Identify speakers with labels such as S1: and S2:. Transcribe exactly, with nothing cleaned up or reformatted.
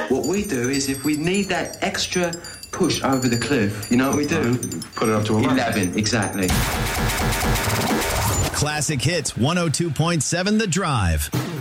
S1: What we do is if we need that extra push over the cliff, you know what we do?
S2: Put it up to eleven.
S1: eleven, exactly.
S3: Classic Hits one oh two point seven The Drive.